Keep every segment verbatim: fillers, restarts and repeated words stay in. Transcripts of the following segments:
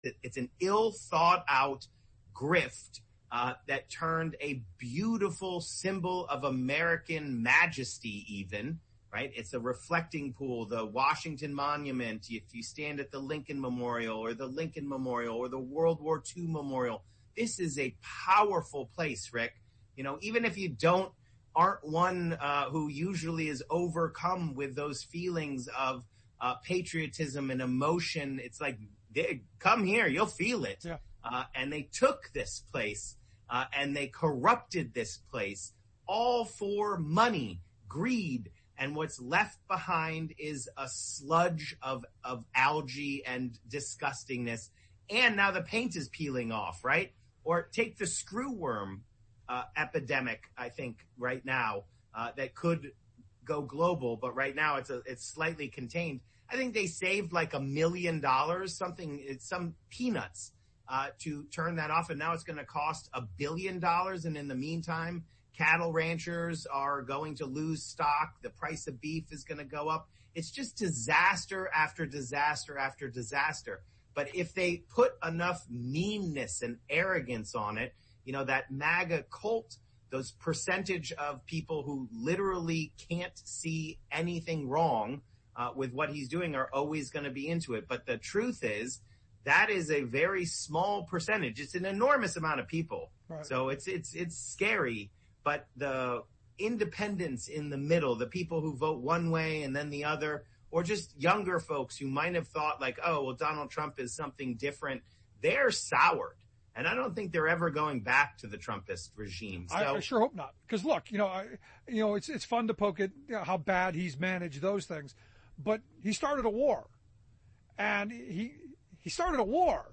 It's an ill thought out grift uh, that turned a beautiful symbol of American majesty even, right? It's a reflecting pool, the Washington Monument. If you stand at the Lincoln Memorial or the Lincoln Memorial or the World War Two Memorial, this is a powerful place, Rick. You know, even if you don't, aren't one uh, who usually is overcome with those feelings of uh, patriotism and emotion, it's like, they, come here, you'll feel it. Yeah. Uh, and they took this place uh, and they corrupted this place all for money, greed. And what's left behind is a sludge of, of algae and disgustingness. And now the paint is peeling off, right? Or take the screwworm uh, epidemic, I think, right now, uh, that could go global. But right now it's a, it's slightly contained. I think they saved like a million dollars, something, it's some peanuts uh, to turn that off. And now it's going to cost a billion dollars. And in the meantime, cattle ranchers are going to lose stock. The price of beef is going to go up. It's just disaster after disaster after disaster. But if they put enough meanness and arrogance on it, you know, that MAGA cult, those percentage of people who literally can't see anything wrong uh, with what he's doing are always going to be into it. But the truth is, that is a very small percentage. It's an enormous amount of people. Right. So it's, it's, it's scary. But the independents in the middle, the people who vote one way and then the other, or just younger folks who might have thought like, oh, well, Donald Trump is something different, they're soured. And I don't think they're ever going back to the Trumpist regime. So, I, I sure hope not. Because look, you know, I, you know, it's it's fun to poke at you know, how bad he's managed those things, but he started a war, and he he started a war,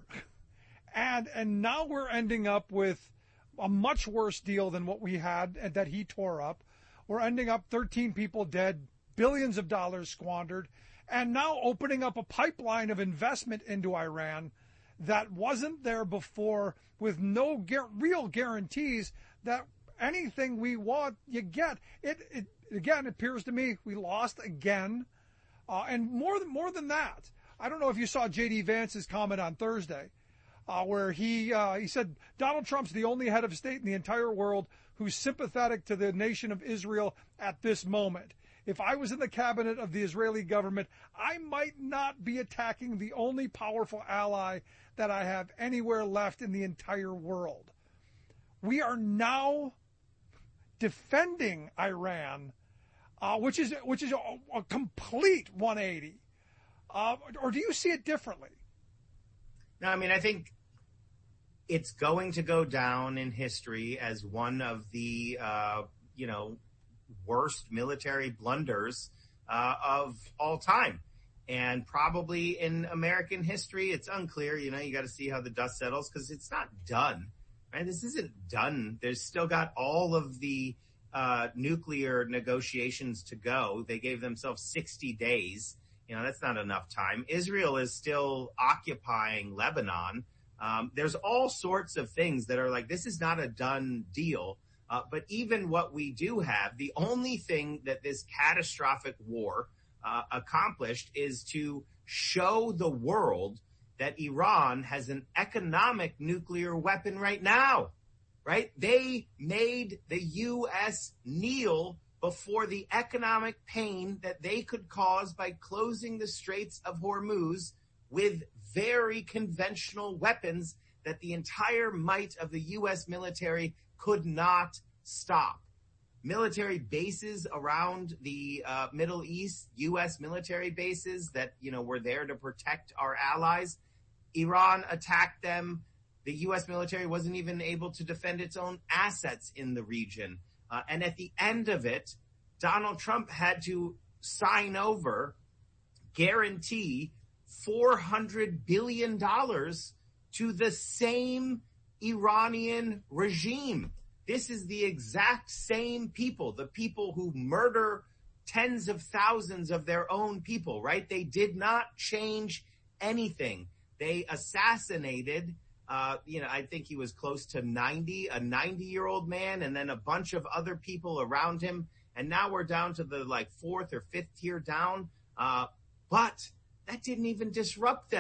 and and now we're ending up with a much worse deal than what we had and that he tore up. We're ending up thirteen people dead, billions of dollars squandered, and now opening up a pipeline of investment into Iran that wasn't there before, with no gu- real guarantees that anything we want, you get. It, it again, it appears to me we lost again. Uh, and more than, more than that, I don't know if you saw J D Vance's comment on Thursday, uh, where he, uh, he said, Donald Trump's the only head of state in the entire world who's sympathetic to the nation of Israel at this moment. If I was in the cabinet of the Israeli government, I might not be attacking the only powerful ally that I have anywhere left in the entire world. We are now defending Iran, uh, which is which is a, a complete one eighty. Uh, or do you see it differently? No, I mean, I think it's going to go down in history as one of the, uh, you know, worst military blunders uh, of all time. And probably in American history, it's unclear. You know, you got to see how the dust settles because it's not done, right? This isn't done. There's still got all of the uh, nuclear negotiations to go. They gave themselves sixty days. You know, that's not enough time. Israel is still occupying Lebanon. Um, there's all sorts of things that are like, this is not a done deal. Uh, but even what we do have, the only thing that this catastrophic war uh, accomplished is to show the world that Iran has an economic nuclear weapon right now, right? They made the U S kneel before the economic pain that they could cause by closing the Straits of Hormuz with very conventional weapons that the entire might of the U S military could not stop. Military bases around the uh, Middle East, U S military bases that, you know, were there to protect our allies. Iran attacked them. The U S military wasn't even able to defend its own assets in the region. Uh, and at the end of it, Donald Trump had to sign over, guarantee four hundred billion dollars to the same Iranian regime. This is the exact same people, the people who murder tens of thousands of their own people, right? They did not change anything. They assassinated, uh, you know, I think he was close to ninety, a ninety-year-old man, and then a bunch of other people around him. And now we're down to the like fourth or fifth tier down. Uh, but that didn't even disrupt them.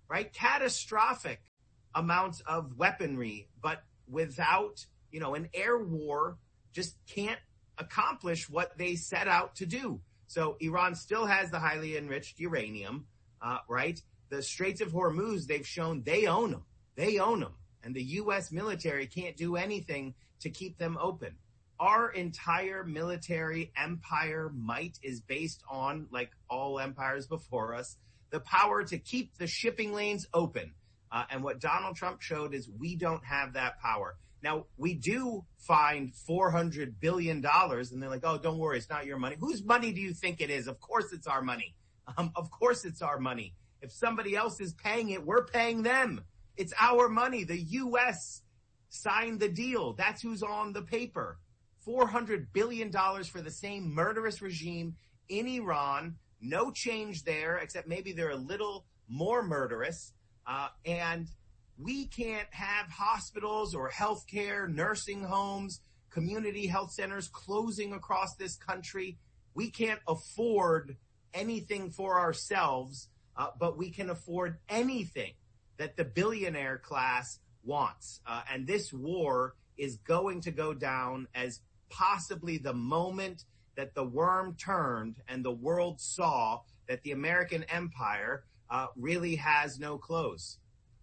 right? Catastrophic amounts of weaponry, but without, you know, an air war just can't accomplish what they set out to do. So Iran still has the highly enriched uranium, uh, right? The Straits of Hormuz, they've shown they own them. They own them. And the U S military can't do anything to keep them open. Our entire military empire might is based on, like all empires before us, the power to keep the shipping lanes open. Uh, and what Donald Trump showed is we don't have that power. Now, we do find four hundred billion dollars, and they're like, oh, don't worry, it's not your money. Whose money do you think it is? Of course it's our money. Um, of course it's our money. If somebody else is paying it, we're paying them. It's our money. The U S signed the deal. That's who's on the paper. four hundred billion dollars for the same murderous regime in Iran. No change there, except maybe they're a little more murderous. Uh, and we can't have hospitals or healthcare, nursing homes, community health centers closing across this country. We can't afford anything for ourselves, uh, but we can afford anything that the billionaire class wants. Uh, and this war is going to go down as possibly the moment that the worm turned and the world saw that the American empire uh, really has no clothes.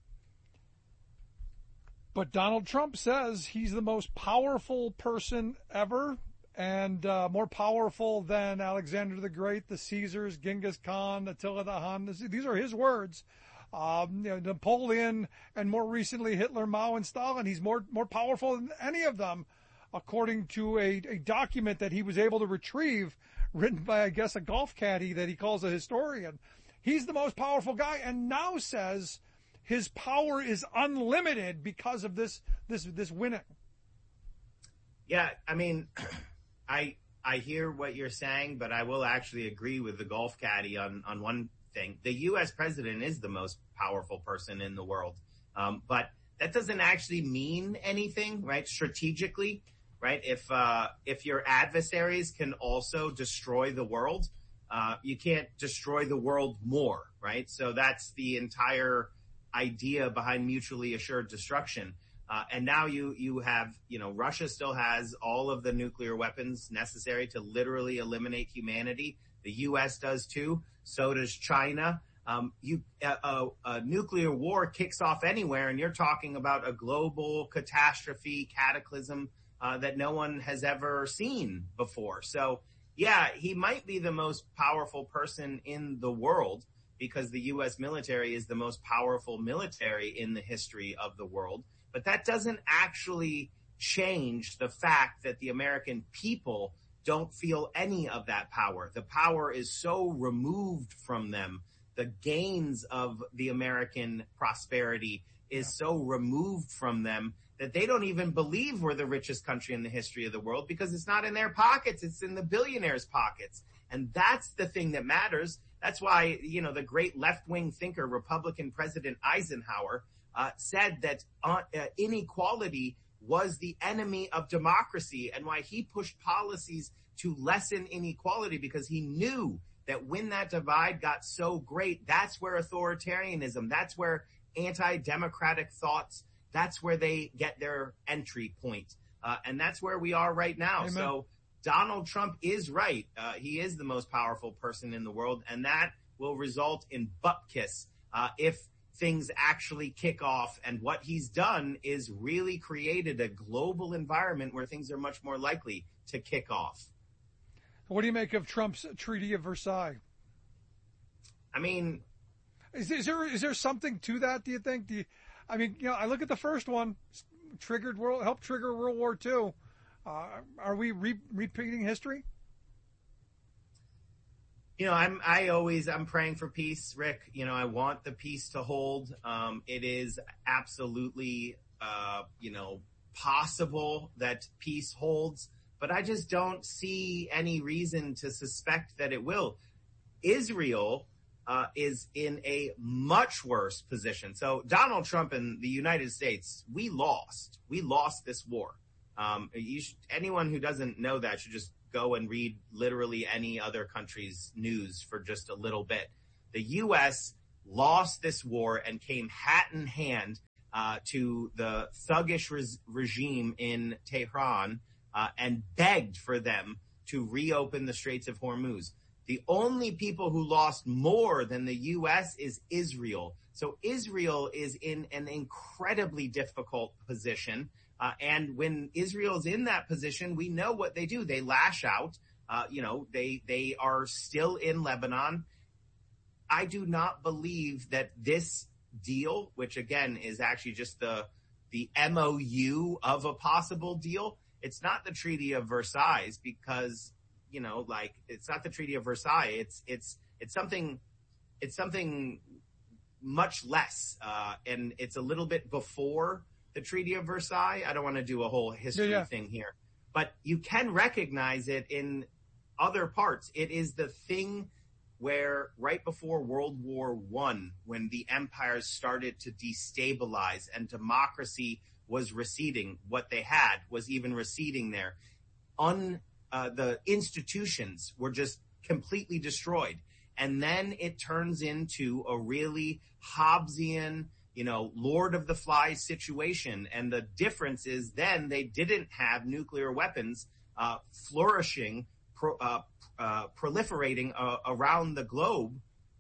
But Donald Trump says he's the most powerful person ever, and uh, more powerful than Alexander the Great, the Caesars, Genghis Khan, Attila the Hun. These are his words. Um, you know, Napoleon, and more recently Hitler, Mao, and Stalin. He's more more powerful than any of them, according to a, a document that he was able to retrieve, written by, I guess, a golf caddy that he calls a historian. He's the most powerful guy, and now says his power is unlimited because of this this this winning. Yeah, I mean, I I hear what you're saying, but I will actually agree with the golf caddy on on one thing. The U S president is the most powerful person in the world, um, but that doesn't actually mean anything, right? Strategically, right? If uh, if your adversaries can also destroy the world, uh, you can't destroy the world more, right? So that's the entire idea behind mutually assured destruction. Uh, and now you you have, you know, Russia still has all of the nuclear weapons necessary to literally eliminate humanity. The U S does too. So does China. Um, you a, a, a nuclear war kicks off anywhere, and you're talking about a global catastrophe, cataclysm uh, that no one has ever seen before. So, yeah, he might be the most powerful person in the world because the U S military is the most powerful military in the history of the world. But that doesn't actually change the fact that the American people don't feel any of that power. The power is so removed from them. The gains of the American prosperity is so removed from them that they don't even believe we're the richest country in the history of the world because it's not in their pockets. It's in the billionaires' pockets. And that's the thing that matters. That's why, you know, the great left-wing thinker, Republican President Eisenhower, uh, said that uh, uh, inequality was the enemy of democracy, and why he pushed policies to lessen inequality, because he knew that when that divide got so great, that's where authoritarianism, that's where anti-democratic thoughts, that's where they get their entry point. Uh, and that's where we are right now. Amen. So Donald Trump is right. Uh, he is the most powerful person in the world, and that will result in butt kiss uh, if things actually kick off. And what he's done is really created a global environment where things are much more likely to kick off. What do you make of Trump's Treaty of Versailles? I mean, is, is there is there something to that? Do you think? Do you, I mean, you know, I look at the first one, triggered world, helped trigger World War Two. Uh, are we re- repeating history? You know, I'm, I always, I'm praying for peace, Rick. You know, I want the peace to hold. Um, it is absolutely, uh, you know, possible that peace holds, but I just don't see any reason to suspect that it will. Israel, uh, is in a much worse position. So Donald Trump and the United States, we lost. We lost this war. Um, you should, anyone who doesn't know that should just go and read literally any other country's news for just a little bit. The U S lost this war and came hat in hand uh, to the thuggish res- regime in Tehran uh, and begged for them to reopen the Straits of Hormuz. The only people who lost more than the U S is Israel. So Israel is in an incredibly difficult position. Uh, and when Israel's in that position, we know what they do. They lash out. Uh, you know, they they are still in Lebanon. I do not believe that this deal, which again is actually just the the M O U of a possible deal, it's not the Treaty of Versailles because, you know, like it's not the Treaty of Versailles. It's it's it's something it's something much less, uh, and it's a little bit before the Treaty of Versailles. I don't want to do a whole history yeah, yeah. thing here, but you can recognize it in other parts. It is the thing where right before World War One, when the empires started to destabilize and democracy was receding, what they had was even receding there. Un, uh, the institutions were just completely destroyed. And then it turns into a really Hobbesian, you know, Lord of the Flies situation. And the difference is then they didn't have nuclear weapons uh, flourishing, pro, uh, uh, proliferating uh, around the globe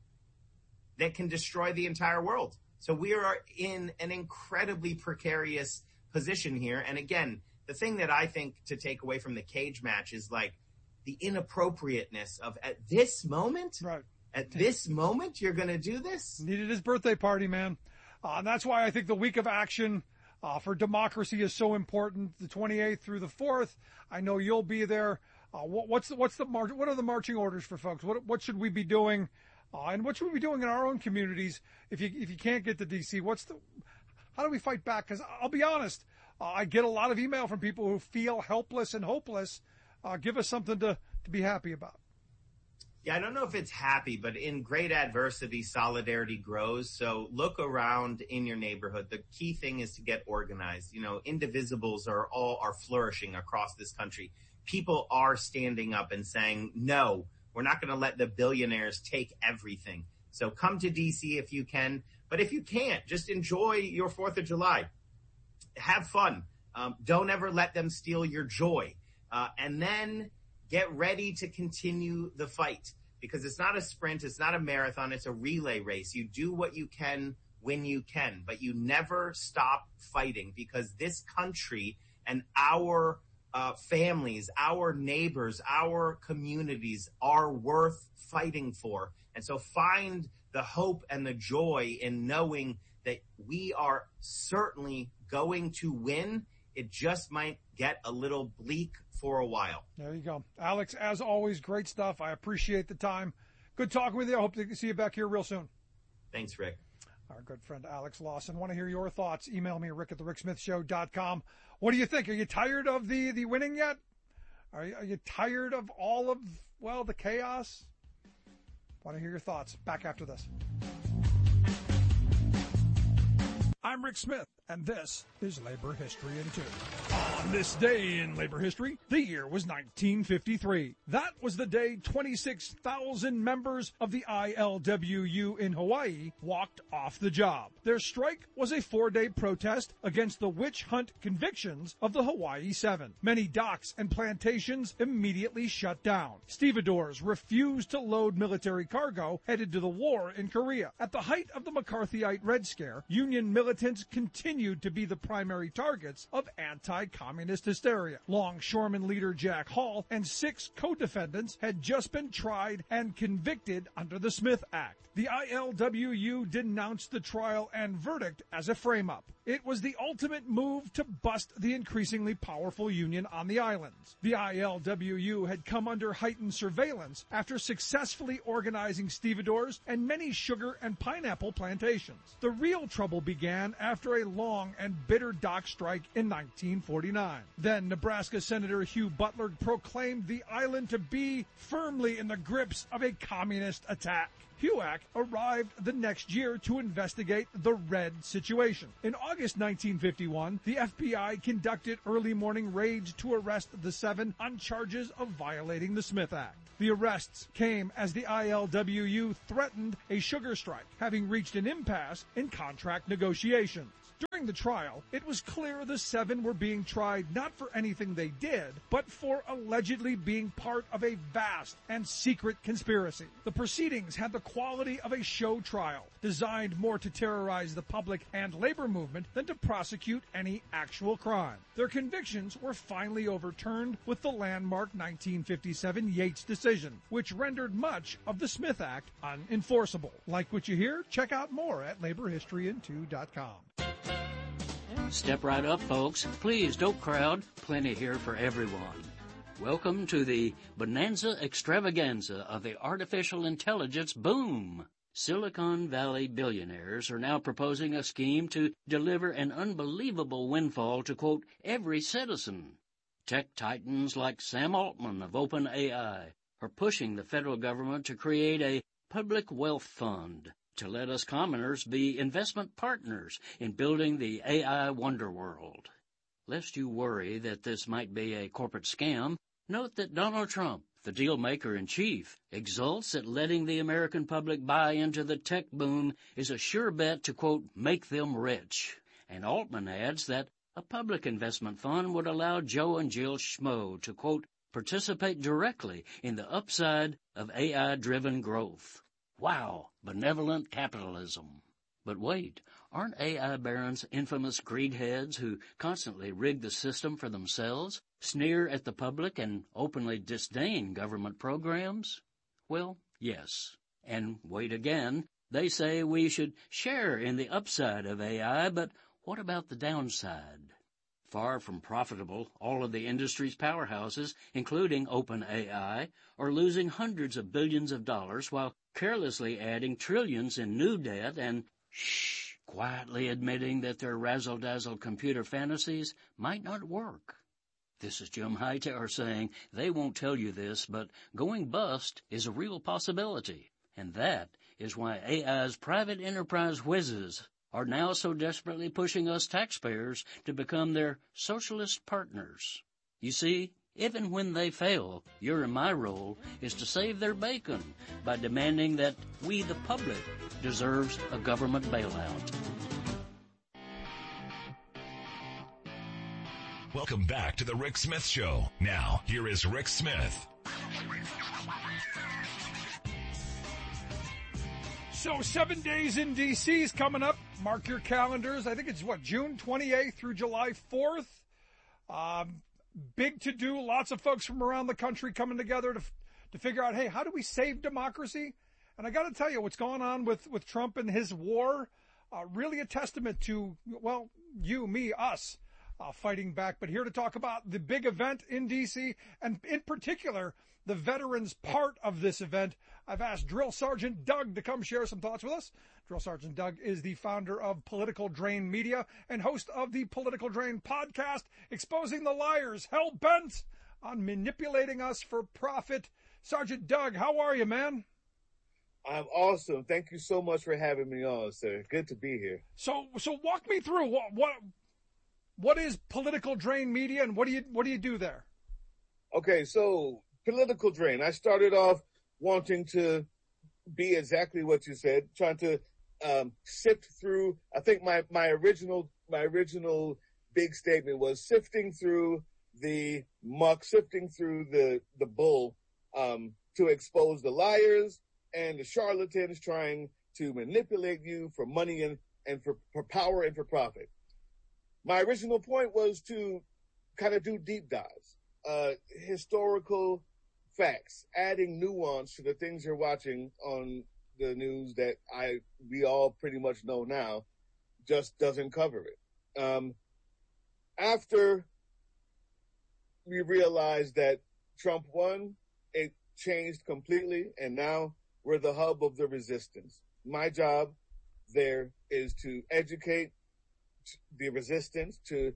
that can destroy the entire world. So we are in an incredibly precarious position here. And again, the thing that I think to take away from the cage match is like the inappropriateness of at this moment, right. at this moment, you're going to do this? Needed his birthday party, man. Uh, and that's why I think the week of action uh, for democracy is so important. The twenty-eighth through the fourth. I know you'll be there. Uh, what, what's the, what's the mar- what are the marching orders for folks? What what should we be doing? Uh, and what should we be doing in our own communities if you if you can't get to D C? What's the how do we fight back? Because I'll be honest, uh, I get a lot of email from people who feel helpless and hopeless. Uh, give us something to, to be happy about. Yeah, I don't know if it's happy, but in great adversity, solidarity grows. So look around in your neighborhood. The key thing is to get organized. You know, indivisibles are all are flourishing across this country. People are standing up and saying, no, we're not going to let the billionaires take everything. So come to D C if you can. But if you can't, just enjoy your fourth of July. Have fun. Um, don't ever let them steal your joy. Uh, and then get ready to continue the fight, because it's not a sprint. It's not a marathon. It's a relay race. You do what you can when you can, but you never stop fighting, because this country and our uh, families, our neighbors, our communities are worth fighting for. And so find the hope and the joy in knowing that we are certainly going to win. It just might get a little bleak for a while. There you go. Alex, as always, great stuff. I appreciate the time. Good talking with you. I hope to see you back here real soon. Thanks, Rick. Our good friend Alex Lawson. Want to hear your thoughts? Email me, rick at the rick smith show dot com. What do you think? Are you tired of the, the winning yet? Are you, are you tired of all of, well, the chaos? Want to hear your thoughts. Back after this. I'm Rick Smith, and this is Labor History in Two. On this day in labor history, the year was nineteen fifty-three. That was the day twenty-six thousand members of the I L W U in Hawaii walked off the job. Their strike was a four-day protest against the witch hunt convictions of the Hawaii Seven. Many docks and plantations immediately shut down. Stevedores refused to load military cargo headed to the war in Korea. At the height of the McCarthyite Red Scare, Union militants continued to be the primary targets of anti-communist hysteria. Longshoreman leader Jack Hall and six co-defendants had just been tried and convicted under the Smith Act. The I L W U denounced the trial and verdict as a frame-up. It was the ultimate move to bust the increasingly powerful union on the islands. The I L W U had come under heightened surveillance after successfully organizing stevedores and many sugar and pineapple plantations. The real trouble began after a long and bitter dock strike in nineteen forty-nine. nine. Then Nebraska Senator Hugh Butler proclaimed the island to be firmly in the grips of a communist attack. HUAC arrived the next year to investigate the Red situation. In August nineteen fifty-one, the F B I conducted early morning raids to arrest the seven on charges of violating the Smith Act. The arrests came as the I L W U threatened a sugar strike, having reached an impasse in contract negotiations. During the trial, it was clear the seven were being tried not for anything they did, but for allegedly being part of a vast and secret conspiracy. The proceedings had the quality of a show trial, designed more to terrorize the public and labor movement than to prosecute any actual crime. Their convictions were finally overturned with the landmark nineteen fifty-seven Yates decision, which rendered much of the Smith Act unenforceable. Like what you hear? Check out more at labor history in two dot com. Step right up, folks. Please don't crowd. Plenty here for everyone. Welcome to the bonanza extravaganza of the artificial intelligence boom. Silicon Valley billionaires are now proposing a scheme to deliver an unbelievable windfall to, quote, every citizen. Tech titans like Sam Altman of OpenAI are pushing the federal government to create a public wealth fund to let us commoners be investment partners in building the A I wonder world. Lest you worry that this might be a corporate scam, note that Donald Trump, the deal maker in chief, exults at letting the American public buy into the tech boom is a sure bet to, quote, make them rich. And Altman adds that a public investment fund would allow Joe and Jill Schmo to, quote, participate directly in the upside of A I-driven growth. Wow, benevolent capitalism. But wait, aren't A I barons infamous greedheads who constantly rig the system for themselves, sneer at the public, and openly disdain government programs? Well, yes. And wait again, they say we should share in the upside of A I, but what about the downside? Far from profitable, all of the industry's powerhouses, including OpenAI, are losing hundreds of billions of dollars while carelessly adding trillions in new debt and, shh, quietly admitting that their razzle-dazzle computer fantasies might not work. This is Jim Hightower saying they won't tell you this, but going bust is a real possibility. And that is why A I's private enterprise whizzes are now so desperately pushing us taxpayers to become their socialist partners. You see, even when they fail, your and my role is to save their bacon by demanding that we, the public, deserves a government bailout. Welcome back to the Rick Smith Show. Now, here is Rick Smith. So seven days in D C is coming up. Mark your calendars. I think it's, what, June twenty-eighth through July fourth. Um, big to-do. Lots of folks from around the country coming together to to figure out, hey, how do we save democracy? And I got to tell you, what's going on with, with Trump and his war, uh, really a testament to, well, you, me, us, uh, fighting back. But here to talk about the big event in D C, and in particular, the veterans part of this event, I've asked Drill Sergeant Doug to come share some thoughts with us. Drill Sergeant Doug is the founder of Political Drain Media and host of the Political Drain podcast, exposing the liars hell-bent on manipulating us for profit. Sergeant Doug, how are you, man? I'm awesome. Thank you so much for having me on, sir. Good to be here. So, so walk me through what what what is Political Drain Media, and what do you what do you do there? Okay, so Political Drain. I started off wanting to be exactly what you said, trying to um, sift through. I think my my original my original big statement was sifting through the muck, sifting through the the bull um, to expose the liars and the charlatans trying to manipulate you for money and, and for, for power and for profit. My original point was to kind of do deep dives, uh, historical facts, adding nuance to the things you're watching on the news that I we all pretty much know now, just doesn't cover it. Um, after we realized that Trump won, it changed completely, and now we're the hub of the resistance. My job there is to educate the resistance, to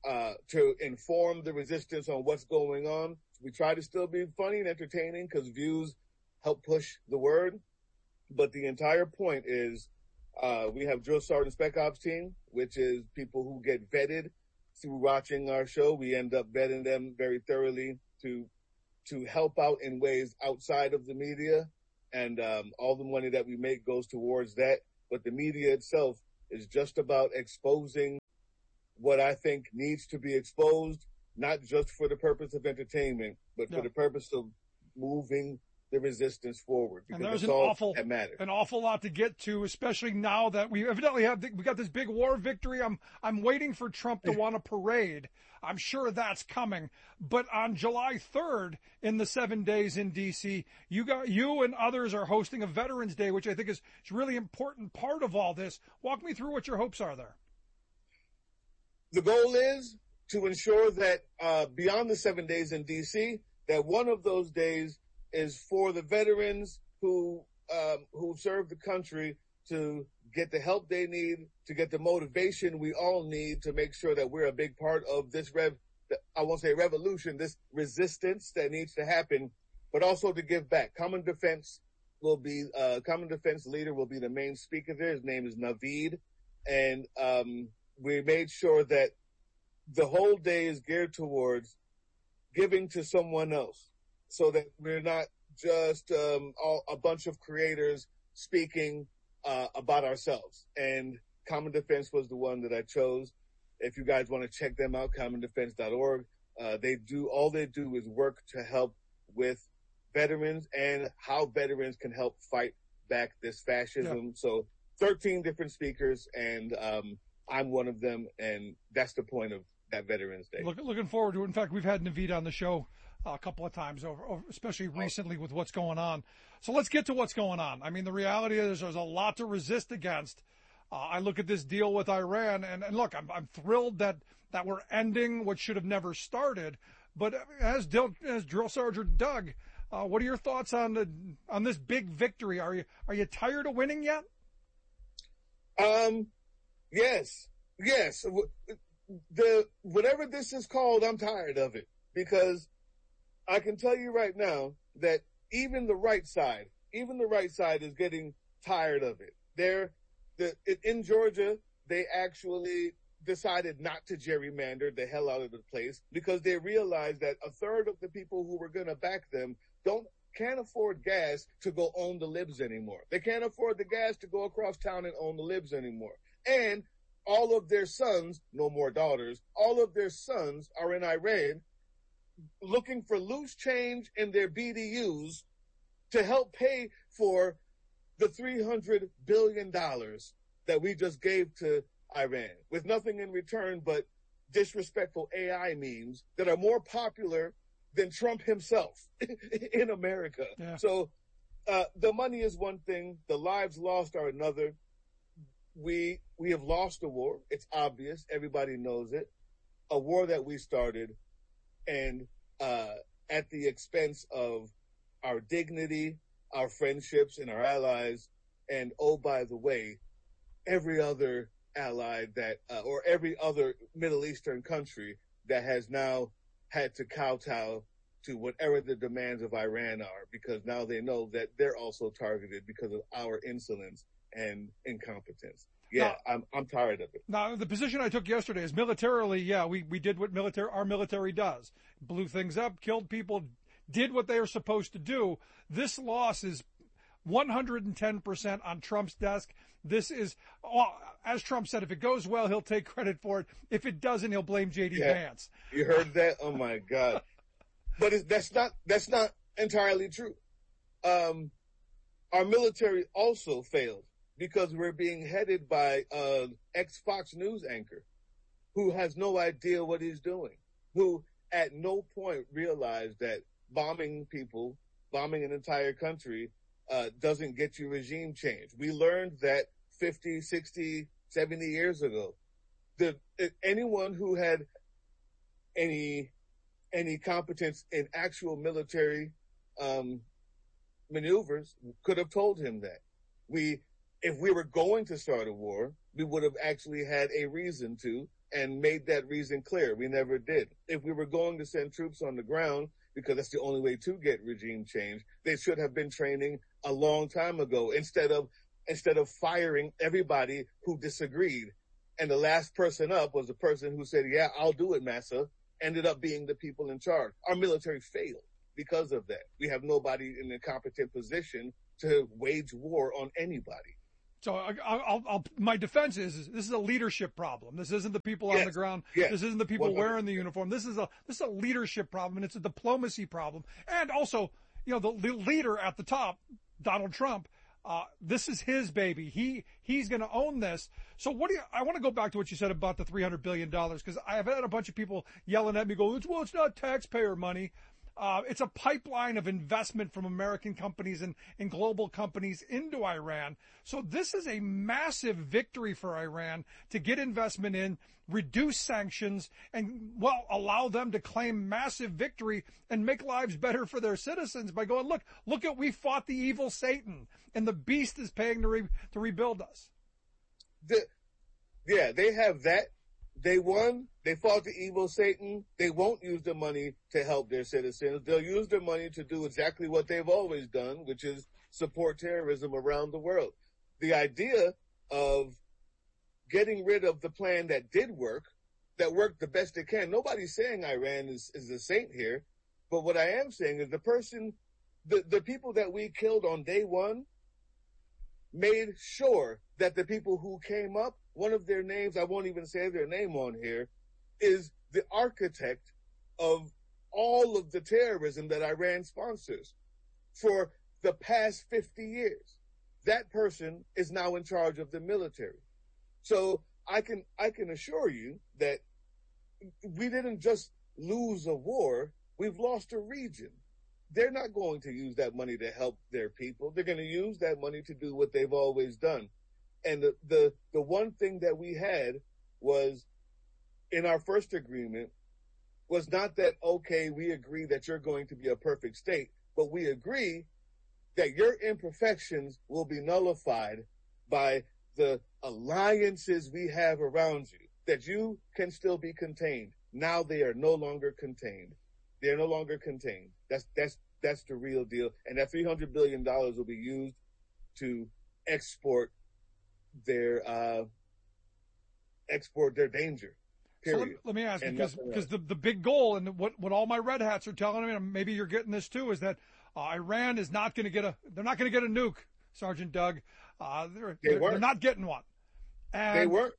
uh, to inform the resistance on what's going on. We try to still be funny and entertaining because views help push the word. But the entire point is, uh, we have Drill Sergeant Spec Ops team, which is people who get vetted through watching our show. We end up vetting them very thoroughly to, to help out in ways outside of the media. And, um, all the money that we make goes towards that. But the media itself is just about exposing what I think needs to be exposed, not just for the purpose of entertainment, but yeah. for the purpose of moving the resistance forward. And Because there's it's an all awful, that matters. an awful lot to get to, especially now that we evidently have, the, we got this big war victory. I'm, I'm waiting for Trump to want a parade. I'm sure that's coming. But on July third, in the seven days in D C, you got, you and others are hosting a Veterans Day, which I think is, is a really important part of all this. Walk me through what your hopes are there. The goal is to ensure that, uh, beyond the seven days in D C, that one of those days is for the veterans who, um, who serve the country to get the help they need, to get the motivation we all need to make sure that we're a big part of this rev, I won't say revolution, this resistance that needs to happen, but also to give back. Common Defense will be, uh, Common Defense leader will be the main speaker there. His name is Naveed. And, um, we made sure that the whole day is geared towards giving to someone else so that we're not just, um, all, a bunch of creators speaking Uh, about ourselves. And Common Defense was the one that I chose. If you guys want to check them out, common defense dot org. Uh, they do, all they do is work to help with veterans and how veterans can help fight back this fascism. Yeah. So thirteen different speakers, and um, I'm one of them, and that's the point of that Veterans Day. Look, looking forward to it. In fact, we've had Naveed on the show a couple of times over, over, especially recently with what's going on. So let's get to what's going on. I mean, the reality is there's a lot to resist against. Uh, I look at this deal with Iran, and, and look, I'm, I'm thrilled that, that we're ending what should have never started. But as, Dil, as Drill Sergeant Doug, uh, what are your thoughts on the, on this big victory? Are you are you tired of winning yet? Um, yes, yes. The whatever this is called, I'm tired of it because I can tell you right now that even the right side, even the right side is getting tired of it. They're, the, in Georgia, they actually decided not to gerrymander the hell out of the place because they realized that a third of the people who were going to back them don't, can't afford gas to go own the libs anymore. They can't afford the gas to go across town and own the libs anymore. And all of their sons, no more daughters, all of their sons are in Iran looking for loose change in their B D Us to help pay for the three hundred billion dollars that we just gave to Iran with nothing in return but disrespectful A I memes that are more popular than Trump himself in America. Yeah. So uh, the money is one thing. The lives lost are another. We, we have lost a war. It's obvious. Everybody knows it. A war that we started and uh, at the expense of our dignity, our friendships, and our allies. And oh, by the way, every other ally that, uh, or every other Middle Eastern country that has now had to kowtow to whatever the demands of Iran are, because now they know that they're also targeted because of our insolence and incompetence. Yeah, now, I'm I'm tired of it. Now, the position I took yesterday is militarily, yeah, we, we did what military our military does. Blew things up, killed people, did what they were supposed to do. This loss is one hundred ten percent on Trump's desk. This is, as Trump said, if it goes well, he'll take credit for it. If it doesn't, he'll blame J D yeah, Vance. You heard that? Oh, my God. But it's, that's not that's not entirely true. Um, our military also failed because we're being headed by an ex-Fox News anchor who has no idea what he's doing, who at no point realized that bombing people, bombing an entire country, uh, doesn't get you regime change. We learned that fifty, sixty, seventy years ago. The, anyone who had any any competence in actual military um, maneuvers could have told him that. We if we were going to start a war, we would have actually had a reason to and made that reason clear. We never did. If we were going to send troops on the ground, because that's the only way to get regime change, they should have been training a long time ago instead of instead of firing everybody who disagreed. And the last person up was the person who said, yeah, I'll do it, massa, ended up being the people in charge. Our military failed because of that. We have nobody in a competent position to wage war on anybody. So I, I'll, I'll, my defense is, is this is a leadership problem. This isn't the people yes. on the ground. Yes. This isn't the people one hundred percent. wearing the uniform. This is a this is a leadership problem, and it's a diplomacy problem. And also, you know, the, the leader at the top, Donald Trump, uh, this is his baby. He he's going to own this. So what do you? I want to go back to what you said about the three hundred billion dollars, because I've had a bunch of people yelling at me, go, well, it's not taxpayer money. Uh, it's a pipeline of investment from American companies and, and global companies into Iran. So this is a massive victory for Iran to get investment in, reduce sanctions, and, well, allow them to claim massive victory and make lives better for their citizens by going, look, look at, we fought the evil Satan, and the beast is paying to, re, to rebuild us. The, yeah, they have that. They won. They fought the evil Satan. They won't use the money to help their citizens. They'll use their money to do exactly what they've always done, which is support terrorism around the world. The idea of getting rid of the plan that did work, that worked the best it can. Nobody's saying Iran is, is a saint here, but what I am saying is the person, the, the people that we killed on day one made sure that the people who came up, one of their names, I won't even say their name on here, is the architect of all of the terrorism that Iran sponsors for the past fifty years. That person is now in charge of the military. So I can, I can assure you that we didn't just lose a war, we've lost a region. They're not going to use that money to help their people. They're going to use that money to do what they've always done. And the, the, the one thing that we had was in our first agreement was not that, okay, we agree that you're going to be a perfect state, but we agree that your imperfections will be nullified by the alliances we have around you, that you can still be contained. Now they are no longer contained. They're no longer contained. That's, that's, that's the real deal. And that three hundred billion dollars will be used to export their, uh, export their danger. Period. So let, let me ask you, And because nothing because else. the, the big goal and what, what all my red hats are telling me, and maybe you're getting this too, is that uh, Iran is not going to get a, they're not going to get a nuke, Sergeant Doug. Uh, they're, They they're, weren't. they're not getting one. And They weren't.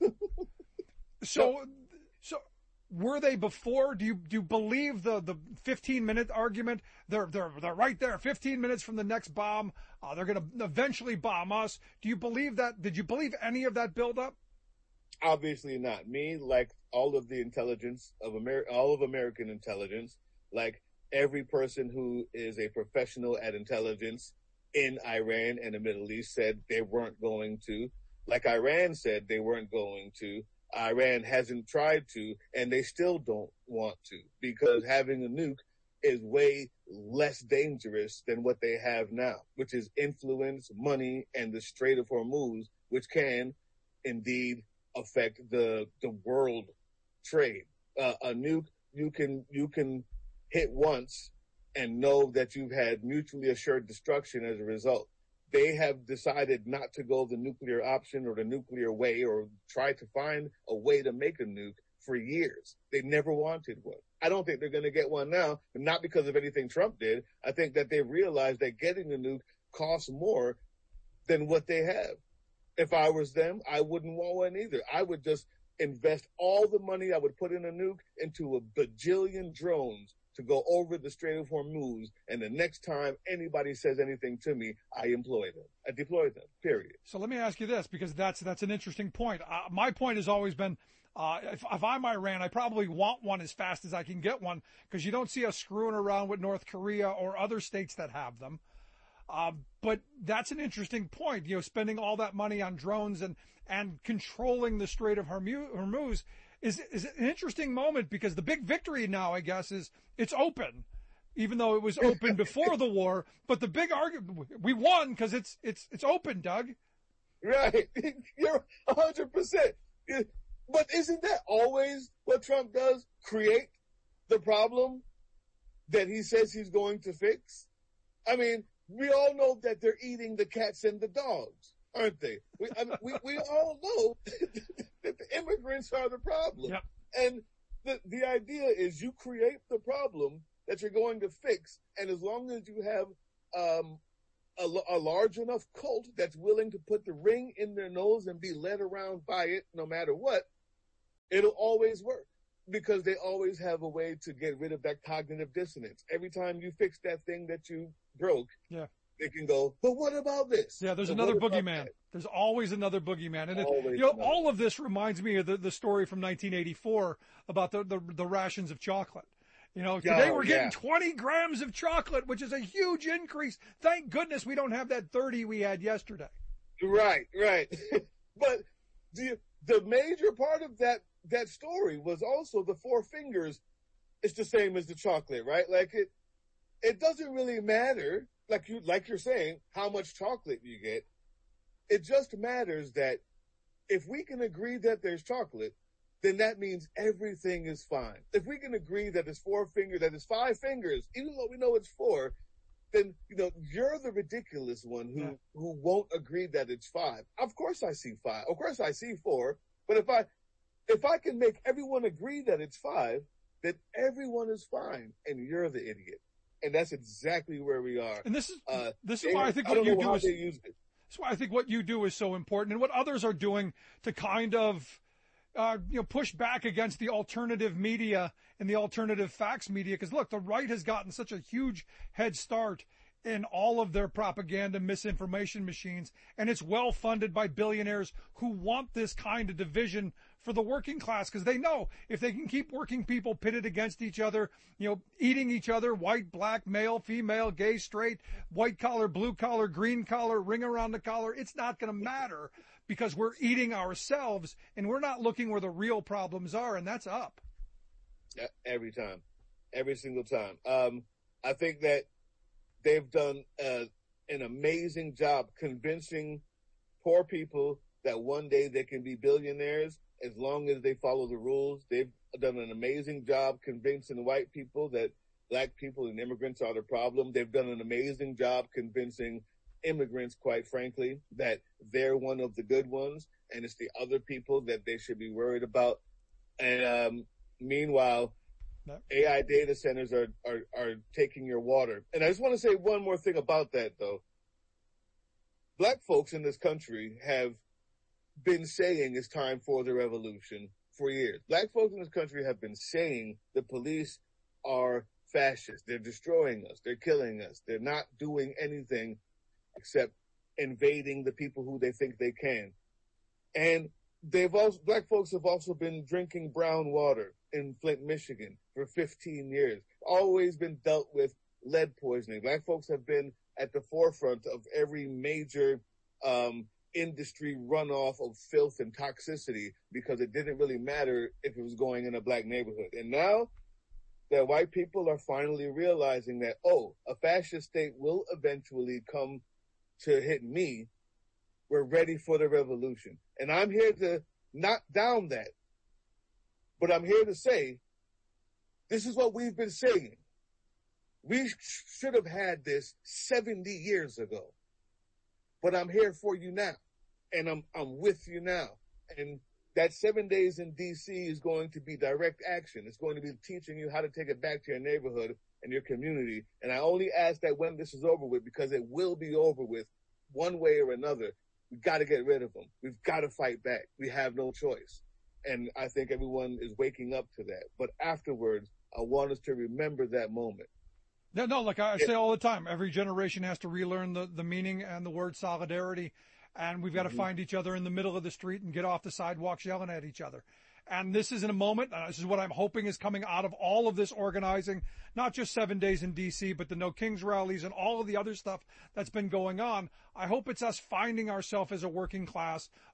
So, so were they before? Do you do you believe the the fifteen minute argument? They're they're they're right there, fifteen minutes from the next bomb. Uh, they're going to eventually bomb us. Do you believe that? Did you believe any of that buildup? Obviously not. Me, like all of the intelligence of Amer- all of American intelligence, like every person who is a professional at intelligence in Iran and the Middle East said they weren't going to. Like Iran said they weren't going to. Iran hasn't tried to, and they still don't want to, because having a nuke is way less dangerous than what they have now, which is influence, money, and the Strait of Hormuz, which can indeed affect the the world trade. Uh, a nuke, you can you can hit once and know that you've had mutually assured destruction as a result. They have decided not to go the nuclear option or the nuclear way or try to find a way to make a nuke for years. They never wanted one. I don't think they're going to get one now, and not because of anything Trump did. I think that they've realized that getting a nuke costs more than what they have. If I was them, I wouldn't want one either. I would just invest all the money I would put in a nuke into a bajillion drones to go over the Strait of Hormuz, and the next time anybody says anything to me, I employ them. I deploy them, period. So let me ask you this, because that's that's an interesting point. Uh, my point has always been, uh, if, if I'm Iran, I probably want one as fast as I can get one, because you don't see us screwing around with North Korea or other states that have them. Uh, but that's an interesting point, you know, spending all that money on drones and, and controlling the Strait of Hormuz is, is an interesting moment, because the big victory now, I guess, is it's open, even though it was open before the war. But the big argument, we won because it's, it's, it's open, Doug. Right. You're a hundred percent. But isn't that always what Trump does? Create the problem that he says he's going to fix? I mean, we all know that they're eating the cats and the dogs, aren't they? We, I mean, we, we all know that the immigrants are the problem. Yep. And the, the idea is you create the problem that you're going to fix. And as long as you have, um, a, a large enough cult that's willing to put the ring in their nose and be led around by it no matter what, it'll always work because they always have a way to get rid of that cognitive dissonance. Every time you fix that thing that you broke, yeah, they can go, but what about this? Yeah, there's but another boogeyman. There's always another boogeyman. And, it, you know, another. all of this reminds me of the, the story from nineteen eighty-four about the, the, the rations of chocolate. You know, today oh, we're getting yeah. twenty grams of chocolate, which is a huge increase. Thank goodness we don't have that thirty we had yesterday. Right, right. But the the major part of that that story was also the Four Fingers. It's the same as the chocolate, right? Like it, it doesn't really matter, like you like you're saying, how much chocolate you get. It just matters that if we can agree that there's chocolate, then that means everything is fine. If we can agree that it's four fingers, that it's five fingers, even though we know it's four, then, you know, you're the ridiculous one who, yeah. who won't agree that it's five. Of course I see five. Of course I see four. But if I, if I can make everyone agree that it's five, then everyone is fine and you're the idiot. And that's exactly where we are. And this is, uh, this is why I think what I you do is, this is why I think what you do is so important and what others are doing to kind of, Uh, you know, push back against the alternative media and the alternative facts media. Because look, the right has gotten such a huge head start in all of their propaganda misinformation machines, and it's well funded by billionaires who want this kind of division for the working class because they know if they can keep working people pitted against each other, you know, eating each other, white, black, male, female, gay, straight, white collar, blue collar, green collar, ring around the collar, it's not going to matter because we're eating ourselves and we're not looking where the real problems are, and that's up. Yeah, every time, every single time. Um, I think that they've done uh, an amazing job convincing poor people that one day they can be billionaires as long as they follow the rules. They've done an amazing job convincing white people that black people and immigrants are the problem. They've done an amazing job convincing immigrants, quite frankly, that they're one of the good ones and it's the other people that they should be worried about. And um, meanwhile, no. A I data centers are, are, are taking your water. And I just want to say one more thing about that, though. Black folks in this country have been saying it's time for the revolution for years. Black folks in this country have been saying the police are fascists. They're destroying us. They're killing us. They're not doing anything except invading the people who they think they can. And they've also, black folks have also been drinking brown water in Flint, Michigan for fifteen years, always been dealt with lead poisoning. Black folks have been at the forefront of every major, um, industry runoff of filth and toxicity because it didn't really matter if it was going in a black neighborhood. And now that white people are finally realizing that, oh, a fascist state will eventually come to hit me, we're ready for the revolution. And I'm here to knock down that. But I'm here to say, this is what we've been saying. We sh- should have had this seventy years ago. But I'm here for you now. And I'm, I'm with you now. And that seven days in D C is going to be direct action. It's going to be teaching you how to take it back to your neighborhood and your community. And I only ask that when this is over with, because it will be over with one way or another. We've got to get rid of them. We've got to fight back. We have no choice. And I think everyone is waking up to that. But afterwards, I want us to remember that moment. No, no, like I say all the time, every generation has to relearn the, the meaning and the word solidarity. And we've got to mm-hmm. find each other in the middle of the street and get off the sidewalks yelling at each other. And this is in a moment, uh, this is what I'm hoping is coming out of all of this organizing, not just seven days in D C, but the No Kings rallies and all of the other stuff that's been going on. I hope it's us finding ourselves as a working class,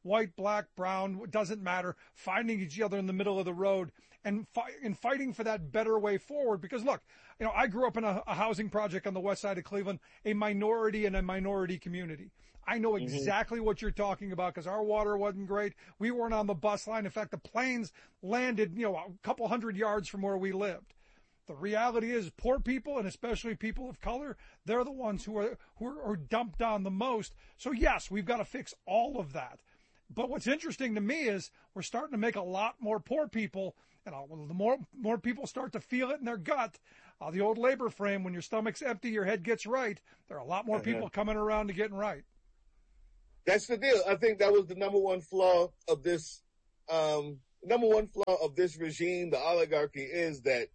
white, black, brown, it doesn't matter, finding each other in the middle of the road and, fi- and fighting for that better way forward. Because look, you know, I grew up in a, a housing project on the west side of Cleveland, a minority and a minority community. I know exactly mm-hmm. what you're talking about because our water wasn't great. We weren't on the bus line. In fact, the planes landed, you know, a couple hundred yards from where we lived. The reality is poor people, and especially people of color, they're the ones who are, who are, are dumped on the most. So yes, we've got to fix all of that. But what's interesting to me is we're starting to make a lot more poor people, and the more, more people start to feel it in their gut. Uh, the old labor frame, when your stomach's empty, your head gets right. There are a lot more uh-huh. people coming around to getting right. That's the deal. I think that was the number one flaw of this, um, number one flaw of this regime, the oligarchy, is that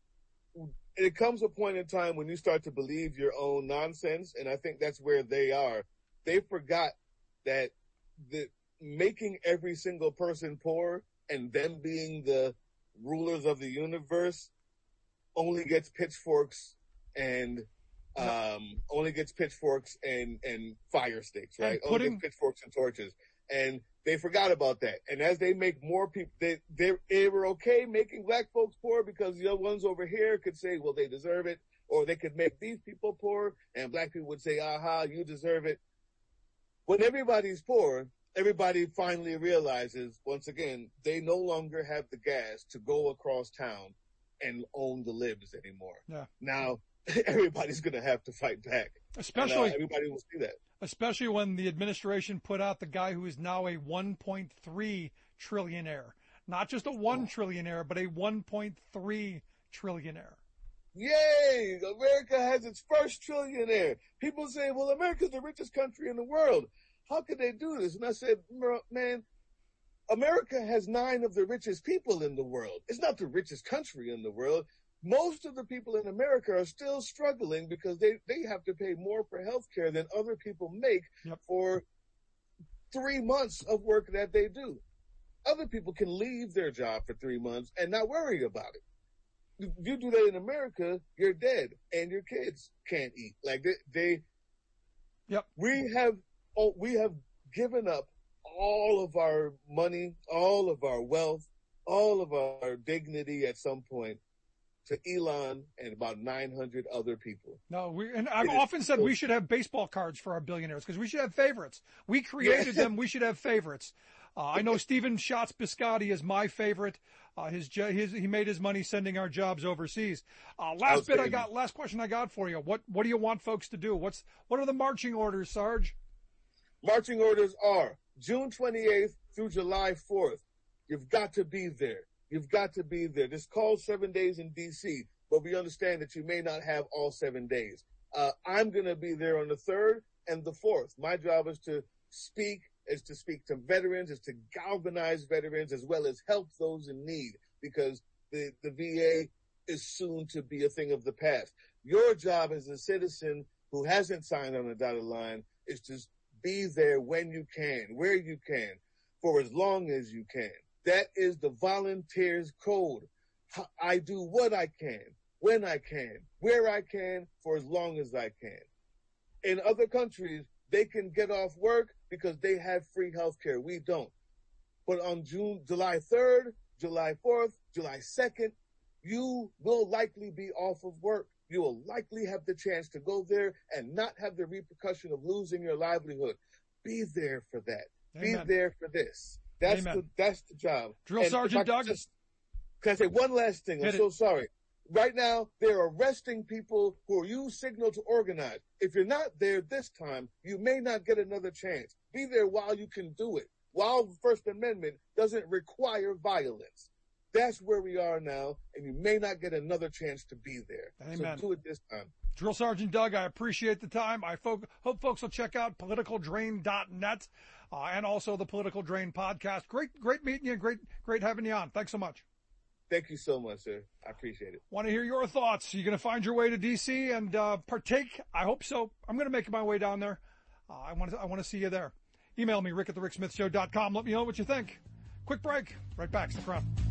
it comes a point in time when you start to believe your own nonsense, and I think that's where they are. They forgot that the making every single person poor and them being the rulers of the universe only gets pitchforks and um, only gets pitchforks and, and fire sticks, right? Putting... Only gets pitchforks and torches. And they forgot about that. And as they make more people, they, they, they were okay making black folks poor because the other ones over here could say, well, they deserve it. Or they could make these people poor and black people would say, aha, you deserve it. When everybody's poor, everybody finally realizes, once again, they no longer have the gas to go across town and own the libs anymore. Yeah. Now, everybody's going to have to fight back. Especially, and, uh, everybody will see that. Especially when the administration put out the guy who is now a one point three trillionaire. Not just a one oh. trillionaire, but a one point three trillionaire. Yay! America has its first trillionaire. People say, well, America's the richest country in the world. How could they do this? And I said, man, America has nine of the richest people in the world. It's not the richest country in the world. Most of the people in America are still struggling because they, they have to pay more for health care than other people make yep. for three months of work that they do. Other people can leave their job for three months and not worry about it. You do that in America, you're dead and your kids can't eat. Like they, they yep. we have, oh, we have given up all of our money, all of our wealth, all of our dignity at some point to Elon and about nine hundred other people. No, we, and I've it often said so, we should have baseball cards for our billionaires because we should have favorites. We created yeah. them. We should have favorites. Uh, I know Stephen Schatz Biscotti is my favorite. Uh, his, his, he made his money sending our jobs overseas. Uh, last bit I got, last question I got for you. What, what do you want folks to do? What's, what are the marching orders, Sarge? Marching orders are June twenty-eighth through July fourth. You've got to be there. You've got to be there. This calls seven days in D C, but we understand that you may not have all seven days. Uh, I'm going to be there on the third and the fourth. My job is to speak, is to speak to veterans, is to galvanize veterans as well as help those in need because the, the V A is soon to be a thing of the past. Your job as a citizen who hasn't signed on the dotted line is to be there when you can, where you can, for as long as you can. That is the volunteers code. I do what I can, when I can, where I can, for as long as I can. In other countries, they can get off work because they have free health care. We don't. But on June, July third, July fourth, July second, you will likely be off of work. You will likely have the chance to go there and not have the repercussion of losing your livelihood. Be there for that. Amen. Be there for this. That's Amen. the that's the job. Drill and Sergeant Doug. Just, can I say one last thing? I'm so sorry. Right now, they're arresting people who you signal to organize. If you're not there this time, you may not get another chance. Be there while you can do it. While the First Amendment doesn't require violence. That's where we are now, and you may not get another chance to be there. Amen. So do it this time. Drill Sergeant Doug, I appreciate the time. I fo- hope folks will check out political drain dot net uh, and also the Political Drain podcast. Great, great meeting you. Great, great having you on. Thanks so much. Thank you so much, sir. I appreciate it. Want to hear your thoughts. You're going to find your way to D C and uh, partake? I hope so. I'm going to make my way down there. Uh, I want to I want to see you there. Email me, rick at the rick smith show dot com. Let me know what you think. Quick break. Right back. Stick around.